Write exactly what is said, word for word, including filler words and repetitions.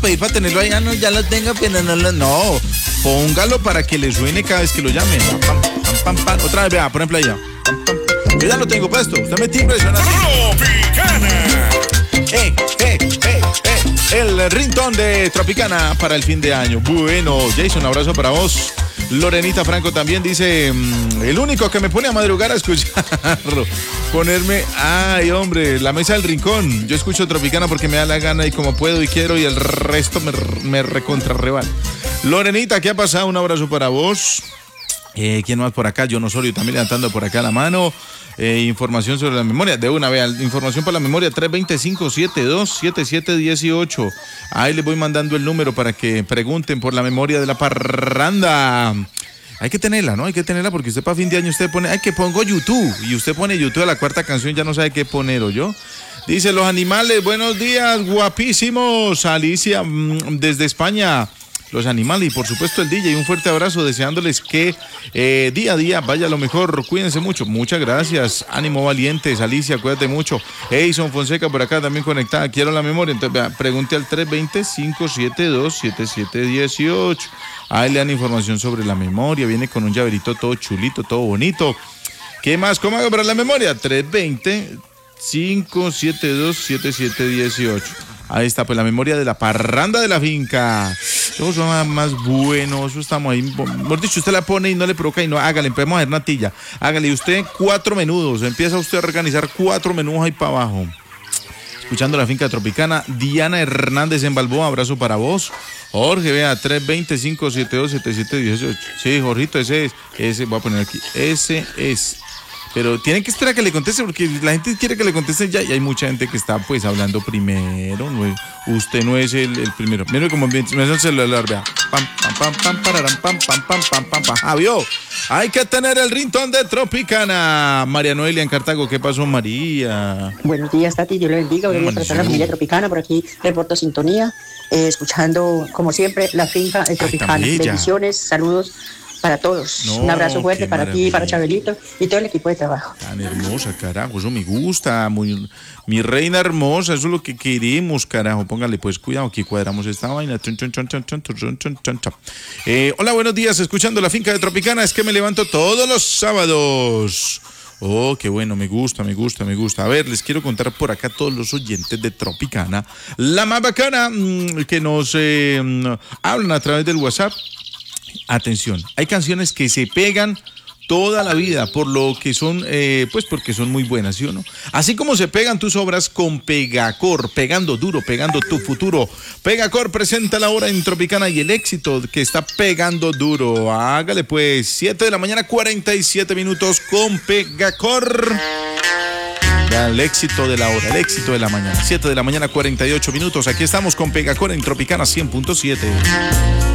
pedir para tenerlo ahí, ah, no, ya lo tengo, pero no lo, no, póngalo para que le suene cada vez que lo llamen. Pam, pam, pam, pam. Otra vez, vea, por ejemplo, allá. Pam, pam. Yo ya lo tengo puesto, usted me timbre y suena así. Tropicana. Eh, eh, eh, eh. El ringtone de Tropicana para el fin de año. Bueno, Jason, un abrazo para vos. Lorenita Franco también dice, mmm, el único que me pone a madrugar a escucharlo, ponerme, ay hombre, la mesa del rincón. Yo escucho Tropicana porque me da la gana y como puedo y quiero y el resto me, me recontrarrebal. Lorenita, ¿qué ha pasado? Un abrazo para vos. Eh, ¿Quién más por acá? John Osorio también levantando por acá la mano. Eh, información sobre la memoria. De una vez, información para la memoria, tres dos cinco, siete dos siete siete uno ocho. Ahí les voy mandando el número para que pregunten por la memoria de la parranda. Hay que tenerla, ¿no? Hay que tenerla porque usted para fin de año usted pone, ay, que pongo YouTube. Y usted pone YouTube a la cuarta canción, ya no sabe qué poner, ¿o yo? Dice, los animales, buenos días, guapísimos. Alicia, mmm, desde España. Los animales y por supuesto el D J, un fuerte abrazo deseándoles que eh, día a día vaya lo mejor, cuídense mucho, muchas gracias, ánimo valientes, Alicia, cuídate mucho, Edison Fonseca por acá también conectada, quiero la memoria, entonces vea, pregunte al tres dos cero, cinco siete dos, siete siete uno ocho, ahí le dan información sobre la memoria, viene con un llaverito todo chulito, todo bonito. ¿Qué más? ¿Cómo hago para la memoria? tres dos cero, cinco siete dos, siete siete uno ocho. Ahí está, pues la memoria de la parranda de la finca. Todos son más buenos, estamos ahí. Por dicho, usted la pone y no le provoca y no, hágale, empezamos a hacer natilla. Hágale usted cuatro menudos, empieza usted a organizar cuatro menudos ahí para abajo. Escuchando la finca Tropicana, Diana Hernández en Balboa, abrazo para vos. Jorge, vea, tres dos cero, cinco siete dos, siete siete uno ocho. Sí, Jorgito, ese es, ese voy a poner aquí, ese es. Pero tienen que esperar a que le conteste porque la gente quiere que le conteste ya y hay mucha gente que está pues hablando primero. No, usted no es el, el primero. Mire como me hace el celular, vea. Pam, pam, pam, pam, pararam, pam, pam, pam, pam, pam, pam. Ah, vio. Hay que tener el ringtone de Tropicana. María Noelia en Cartago, ¿qué pasó, María? Buenos días, Tati, Dios lo bendiga. Buenos días para toda la familia Tropicana. Por aquí reporto sintonía, eh, escuchando como siempre la finca de Tropicana. Ay, bendiciones, saludos para todos. No, un abrazo fuerte para maravilla. Ti, para Chabelito y todo el equipo de trabajo. Tan hermosa, carajo, eso me gusta, muy, mi reina hermosa, eso es lo que queremos, carajo. Póngale pues cuidado, aquí cuadramos esta vaina. Chon, chon, chon, chon, chon, chon, chon, chon, chon. Eh, hola, buenos días, escuchando la finca de Tropicana, es que me levanto todos los sábados. Oh, qué bueno, me gusta, me gusta, me gusta. A ver, les quiero contar por acá a todos los oyentes de Tropicana, la más bacana mmm, que nos eh, hablan a través del WhatsApp. Atención, hay canciones que se pegan toda la vida por lo que son, eh, pues porque son muy buenas, ¿sí o no? Así como se pegan tus obras con Pegacor, pegando duro, pegando tu futuro. Pegacor presenta la hora en Tropicana y el éxito que está pegando duro. Hágale pues, siete de la mañana, cuarenta y siete minutos con Pegacor. El éxito de la hora, el éxito de la mañana, siete de la mañana, cuarenta y ocho minutos. Aquí estamos con Pegacor en Tropicana cien punto siete.